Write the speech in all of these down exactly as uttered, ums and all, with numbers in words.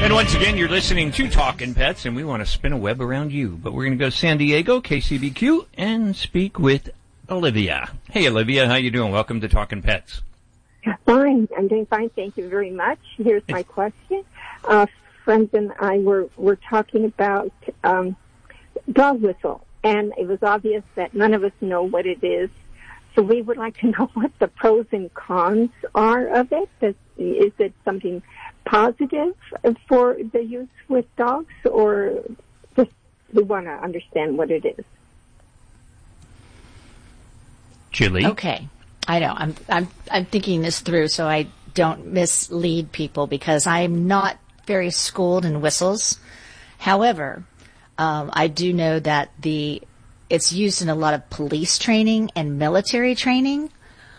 And once again, you're listening to Talkin' Pets, and we want to spin a web around you. But we're going to go to San Diego, K C B Q, and speak with Olivia. Hey, Olivia, how you doing? Welcome to Talkin' Pets. Fine. I'm doing fine. Thank you very much. Here's my question. Uh, friends and I were, were talking about um, dog whistle, and it was obvious that none of us know what it is. So we would like to know what the pros and cons are of it. Does, is it something positive for the use with dogs, or just we want to understand what it is? Julie? Okay. I know. I'm I'm I'm thinking this through so I don't mislead people because I'm not very schooled in whistles. However, um, I do know that the it's used in a lot of police training and military training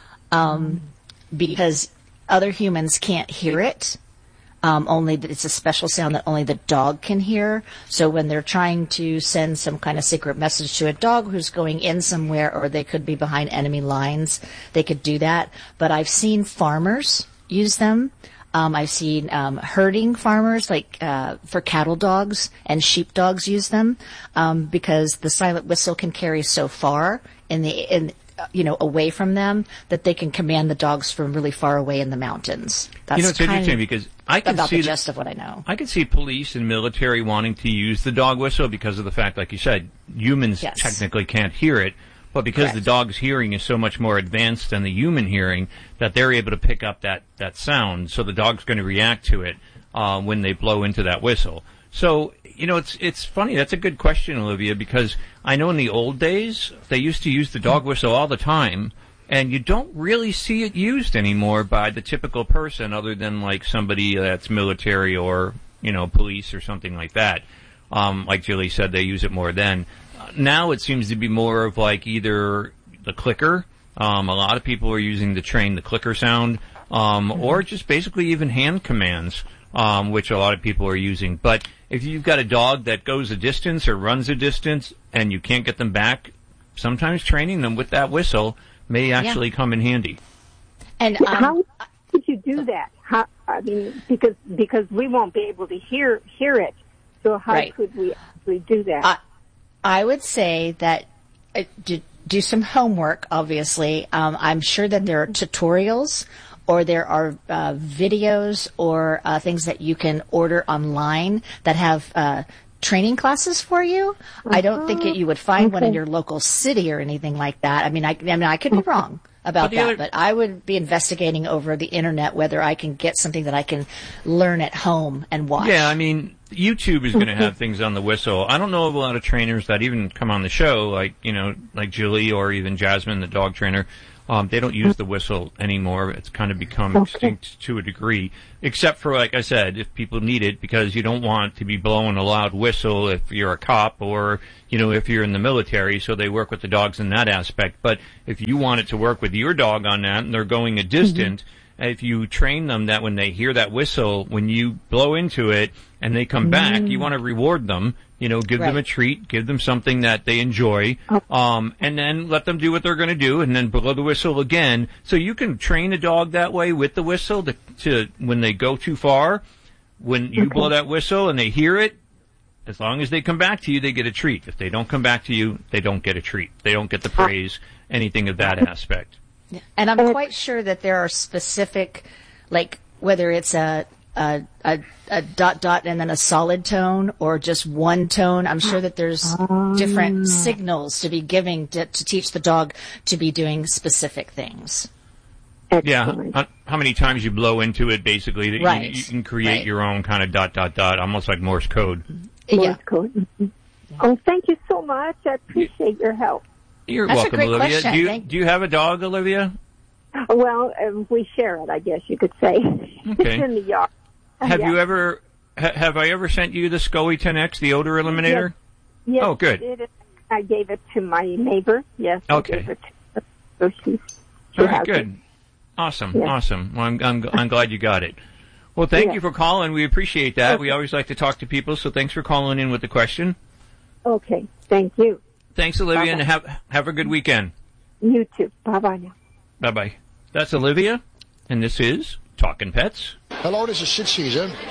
um, because other humans can't hear it. Um, only that it's a special sound that only the dog can hear. So when they're trying to send some kind of secret message to a dog who's going in somewhere, or they could be behind enemy lines, they could do that. But I've seen farmers use them. Um, I've seen um, herding farmers, like uh, for cattle dogs and sheep dogs, use them um, because the silent whistle can carry so far in the in. you know, away from them, that they can command the dogs from really far away in the mountains. That's you know, it's interesting because I can about see the gist of what I know. I can see police and military wanting to use the dog whistle because of the fact, like you said, humans Yes. technically can't hear it, but because Correct. the dog's hearing is so much more advanced than the human hearing, that they're able to pick up that, that sound, so the dog's going to react to it uh, when they blow into that whistle. So, you know, it's it's funny. That's a good question, Olivia, because I know in the old days, they used to use the dog whistle all the time, and you don't really see it used anymore by the typical person other than, like, somebody that's military or, you know, police or something like that. Um, like Julie said, they use it more then. Uh, now it seems to be more of, like, either the clicker. Um, a lot of people are using the train, the clicker sound, um, mm-hmm. or just basically even hand commands, um, which a lot of people are using. But if you've got a dog that goes a distance or runs a distance and you can't get them back, sometimes training them with that whistle may actually yeah. come in handy. And um, how did you do that? How, I mean, because because we won't be able to hear hear it. So how right. could we actually do that? I, I would say that uh, do, do some homework. Obviously, um, I'm sure that there are tutorials, or there are uh, videos or uh, things that you can order online that have uh, training classes for you. Uh-huh. I don't think that you would find okay. one in your local city or anything like that. I mean, I, I mean, I could be wrong about that, other- but I would be investigating over the internet whether I can get something that I can learn at home and watch. Yeah, I mean, YouTube is going to have things on the whistle. I don't know of a lot of trainers that even come on the show, like, you know, like Julie or even Jasmine, the dog trainer. Um, they don't use the whistle anymore. It's kind of become okay. extinct to a degree, except for, like I said, if people need it, because you don't want to be blowing a loud whistle if you're a cop or, you know, if you're in the military, so they work with the dogs in that aspect. But if you want it to work with your dog on that and they're going a distance, mm-hmm. if you train them that when they hear that whistle, when you blow into it and they come mm-hmm. back, you want to reward them. You know, give right. them a treat, give them something that they enjoy, um, and then let them do what they're going to do, and then blow the whistle again. So you can train a dog that way with the whistle to, to when they go too far, when you okay. blow that whistle and they hear it, as long as they come back to you, they get a treat. If they don't come back to you, they don't get a treat. They don't get the praise, anything of that aspect. Yeah. And I'm quite sure that there are specific, like, whether it's a A, a, a dot dot and then a solid tone or just one tone. I'm sure that there's different signals to be giving to, to teach the dog to be doing specific things. Excellent. Yeah, how many times you blow into it, basically, right. you, you can create right. your own kind of dot, dot, dot, almost like Morse code. Morse yeah. code. Mm-hmm. Yeah. Oh, thank you so much. I appreciate your help. You're That's welcome, a great Olivia. Question. Do you, Thank- do you have a dog, Olivia? Well, uh, we share it, I guess you could say. Okay. It's in the yard. Have yeah. you ever, ha, have I ever sent you the SCOE ten X, the odor eliminator? Yes. Yes, oh, good. It, I gave it to my neighbor. Yes. Okay. I gave it to her, so she, she All right, has good. It. Awesome, yes. awesome. Well, I'm, I'm, I'm glad you got it. Well, thank yes. you for calling. We appreciate that. Okay. We always like to talk to people, so thanks for calling in with the question. Okay. Thank you. Thanks, Olivia, Bye-bye. and have, have a good weekend. You too. Bye-bye now. Bye-bye. That's Olivia, and this is Talkin' Pets. Hello, this is Sid Caesar.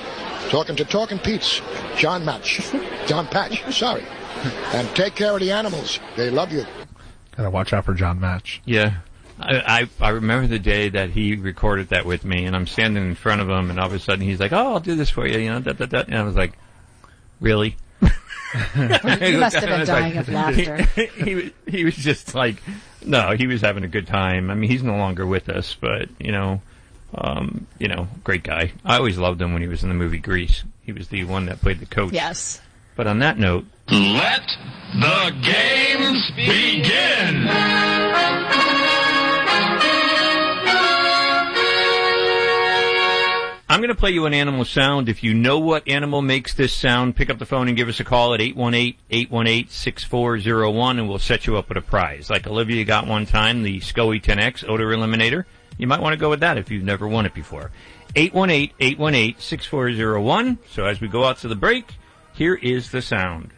Talking to Talking Pete's John Match. John Patch, sorry. And take care of the animals. They love you. Gotta watch out for John Match. Yeah. I, I I remember the day that he recorded that with me, and I'm standing in front of him, and all of a sudden he's like, "Oh, I'll do this for you," you know, da, da, da. And I was like, "Really?" You must have been dying like, of laughter. He, he, he was just like, no, he was having a good time. I mean, he's no longer with us, but, you know, um, you know, great guy. I always loved him when he was in the movie Grease. He was the one that played the coach. Yes. But on that note, let the games begin! I'm going to play you an animal sound. If you know what animal makes this sound, pick up the phone and give us a call at eight one eight, eight one eight, six four zero one, and we'll set you up with a prize. Like Olivia got one time, the SCOE ten X odor eliminator. You might want to go with that if you've never won it before. eight one eight, eight one eight, six four zero one. So as we go out to the break, here is the sound.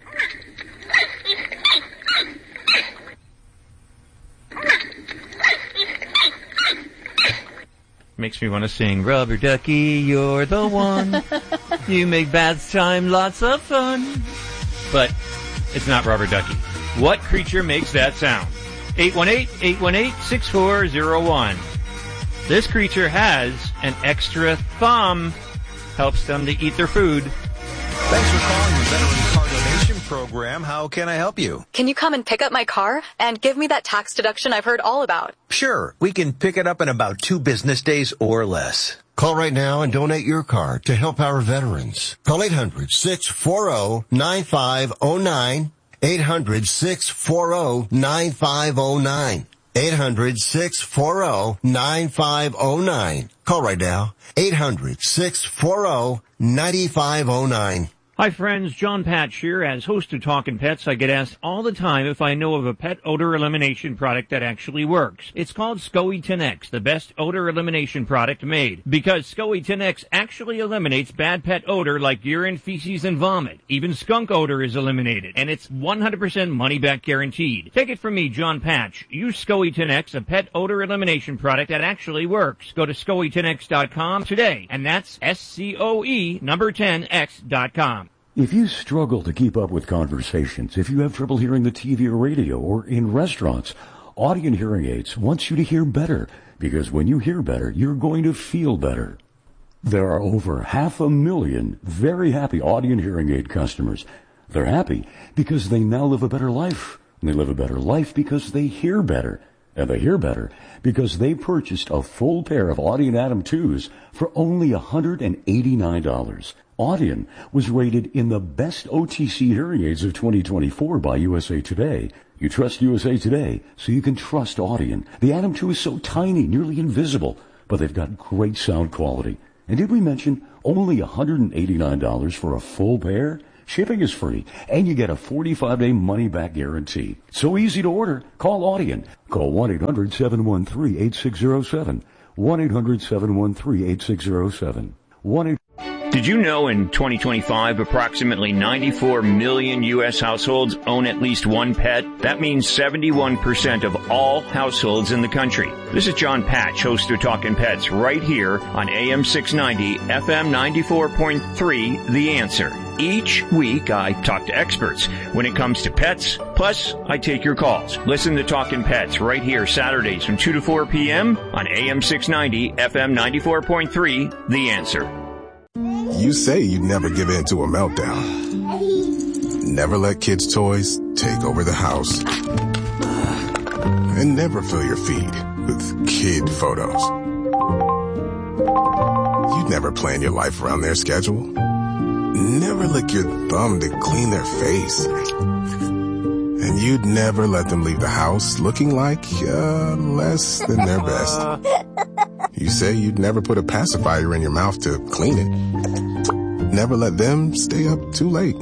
Makes me want to sing, Rubber Ducky, you're the one. You make bath time lots of fun. But it's not Rubber Ducky. What creature makes that sound? eight one eight, eight one eight, six four zero one. This creature has an extra thumb. Helps them to eat their food. Thanks for calling the Veteran Car Donation Program. How can I help you? Can you come and pick up my car and give me that tax deduction I've heard all about? Sure. We can pick it up in about two business days or less. Call right now and donate your car to help our veterans. Call eight hundred, six four zero, nine five zero nine. eight hundred, six four zero, nine five zero nine. eight hundred, six four zero, nine five zero nine. Call right now. eight hundred, six four zero, nine five zero nine. Hi friends, John Patch here. As host of Talkin' Pets, I get asked all the time if I know of a pet odor elimination product that actually works. It's called SCOE ten X, the best odor elimination product made. Because SCOE ten X actually eliminates bad pet odor like urine, feces, and vomit. Even skunk odor is eliminated, and it's one hundred percent money-back guaranteed. Take it from me, John Patch. Use SCOE ten X, a pet odor elimination product that actually works. Go to scoe ten x dot com today, and that's S C O E number ten X dot com. If you struggle to keep up with conversations, if you have trouble hearing the T V or radio or in restaurants, Audient Hearing Aids wants you to hear better, because when you hear better, you're going to feel better. There are over half a million very happy Audient Hearing Aid customers. They're happy because they now live a better life. And they live a better life because they hear better. And they hear better because they purchased a full pair of Audient Atom twos for only one hundred eighty-nine dollars. Audient was rated in the best O T C hearing aids of twenty twenty-four by U S A Today. You trust U S A Today, so you can trust Audient. The Atom two is so tiny, nearly invisible, but they've got great sound quality. And did we mention only one hundred eighty-nine dollars for a full pair? Shipping is free, and you get a forty-five day money-back guarantee. So easy to order. Call Audient. Call one eight hundred, seven one three, eight six zero seven. one eight hundred, seven one three, eight six zero seven. one eight Did you know in twenty twenty-five, approximately ninety-four million U S households own at least one pet? That means seventy-one percent of all households in the country. This is John Patch, host of Talkin' Pets, right here on A M six ninety, F M ninety-four point three, The Answer. Each week, I talk to experts when it comes to pets, plus I take your calls. Listen to Talkin' Pets right here Saturdays from two to four p.m. on A M six ninety, F M ninety-four point three, The Answer. You say you'd never give in to a meltdown. Never let kids' toys take over the house. And never fill your feed with kid photos. You'd never plan your life around their schedule. Never lick your thumb to clean their face. And you'd never let them leave the house looking like, uh, less than their best. You say you'd never put a pacifier in your mouth to clean it. Never let them stay up too late.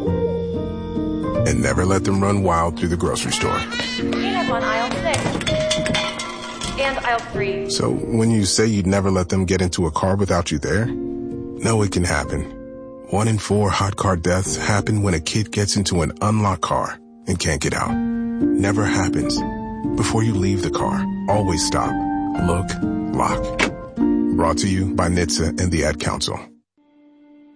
And never let them run wild through the grocery store. Peanut on aisle six. And aisle three. So when you say you'd never let them get into a car without you there, no, it can happen. One in four hot car deaths happen when a kid gets into an unlocked car and can't get out. Never happens. Before you leave the car, always stop, look, lock. Brought to you by N H T S A and the Ad Council.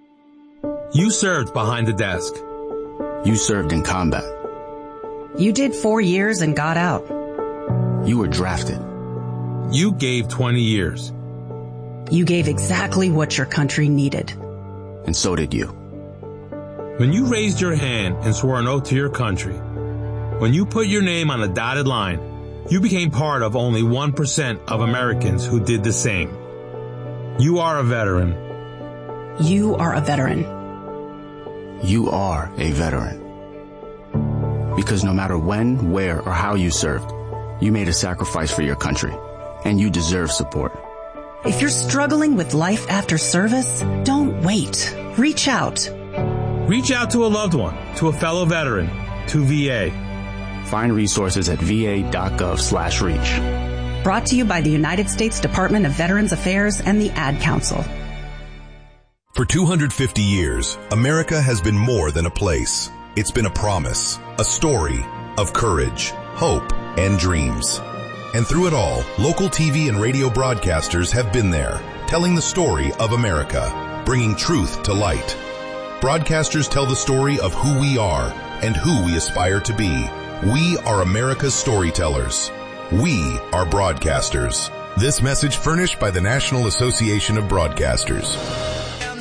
You served behind the desk. You served in combat. You did four years and got out. You were drafted. You gave twenty years. You gave exactly what your country needed. And so did you. When you raised your hand and swore an oath to your country, when you put your name on a dotted line, you became part of only one percent of Americans who did the same. You are a veteran. You are a veteran. You are a veteran. Because no matter when, where, or how you served, you made a sacrifice for your country, and you deserve support. If you're struggling with life after service, don't wait. Reach out. Reach out to a loved one, to a fellow veteran, to V A. Find resources at va.gov slash reach. Brought to you by the United States Department of Veterans Affairs and the Ad Council. For two hundred fifty years, America has been more than a place. It's been a promise, a story of courage, hope, and dreams. And through it all, local T V and radio broadcasters have been there, telling the story of America, bringing truth to light. Broadcasters tell the story of who we are and who we aspire to be. We are America's storytellers. We are broadcasters. This message furnished by the National Association of Broadcasters.